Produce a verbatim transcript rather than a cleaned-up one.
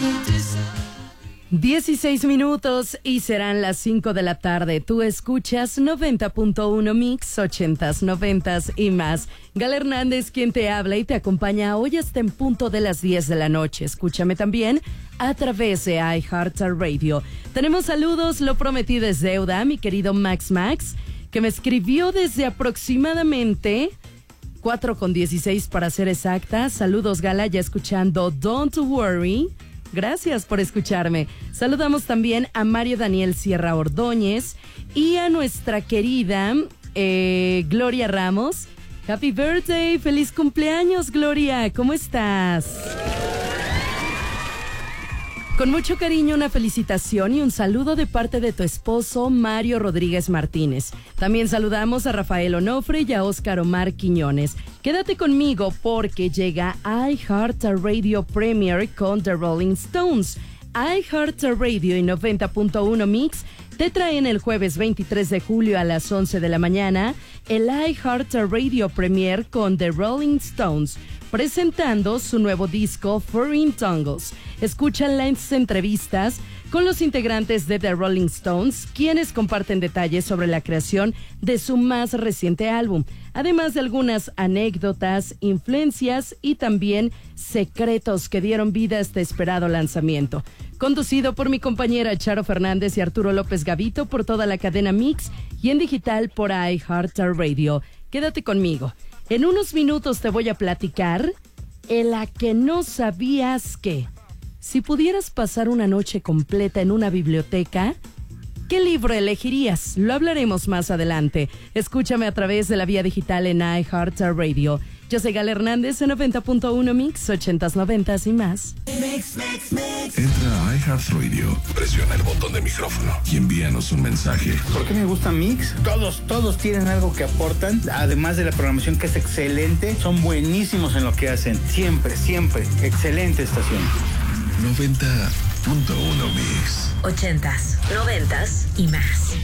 dieciséis minutos y serán las cinco de la tarde. Tú escuchas noventa punto uno Mix, ochentas, noventas y más. Gal Hernández, quien te habla y te acompaña hoy hasta en punto de las diez de la noche. Escúchame también a través de iHeartRadio. Tenemos saludos, lo prometido es deuda, mi querido Max Max, que me escribió desde aproximadamente cuatro con dieciséis para ser exacta. Saludos, Gala, ya escuchando Don't Worry. Gracias por escucharme. Saludamos también a Mario Daniel Sierra Ordóñez y a nuestra querida eh, Gloria Ramos. Happy birthday, feliz cumpleaños, Gloria. ¿Cómo estás? Con mucho cariño, una felicitación y un saludo de parte de tu esposo, Mario Rodríguez Martínez. También saludamos a Rafael Onofre y a Óscar Omar Quiñones. Quédate conmigo porque llega iHeartRadio Premier con The Rolling Stones. iHeartRadio y noventa punto uno Mix te traen el jueves veintitrés de julio a las once de la mañana el iHeartRadio Premier con The Rolling Stones, presentando su nuevo disco Foreign Tongues. Escucha las entrevistas con los integrantes de The Rolling Stones, quienes comparten detalles sobre la creación de su más reciente álbum, además de algunas anécdotas, influencias y también secretos que dieron vida a este esperado lanzamiento. Conducido por mi compañera Charo Fernández y Arturo López Gavito por toda la cadena Mix y en digital por iHeartRadio. Quédate conmigo. En unos minutos te voy a platicar en la que no sabías que, si pudieras pasar una noche completa en una biblioteca, ¿qué libro elegirías? Lo hablaremos más adelante. Escúchame a través de la vía digital en iHeartRadio. Yo soy Gal Hernández en noventa punto uno Mix, ochentas, noventas y más. Mix, mix, mix. Entra a iHeartRadio, presiona el botón de micrófono y envíanos un mensaje. ¿Por qué me gusta Mix? Todos, todos tienen algo que aportan, además de la programación que es excelente, son buenísimos en lo que hacen. Siempre, siempre, excelente estación. noventa punto uno Mix. Ochentas, noventas y más.